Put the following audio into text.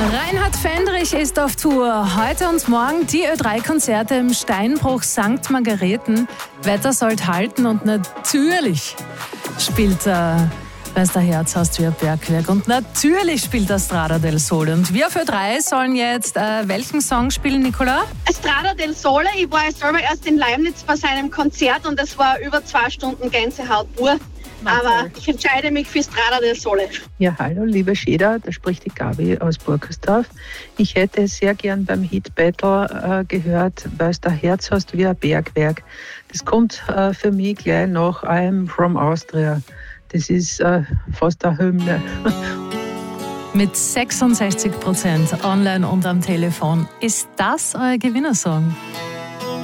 Reinhard Fendrich ist auf Tour. Heute und morgen die Ö3-Konzerte im Steinbruch St. Margareten. Wetter sollte halten und natürlich spielt Weiß der Herz hast wie ein Bergwerk. Und natürlich spielt Strada del Sole. Und wir auf Ö3 sollen jetzt welchen Song spielen, Nicola? Strada del Sole. Ich war selber erst in Leibniz bei seinem Konzert und es war über 2 Stunden Gänsehaut pur. Aber ich entscheide mich für Strada del Sole. Ja, hallo, liebe Schäder, da spricht die Gabi aus Burgersdorf. Ich hätte sehr gern beim Hit Battle gehört, weil der Herz hast wie ein Bergwerk. Das kommt für mich gleich nach I'm from Austria. Das ist fast eine Hymne. Mit 66% online und am Telefon. Ist das euer Gewinnersong?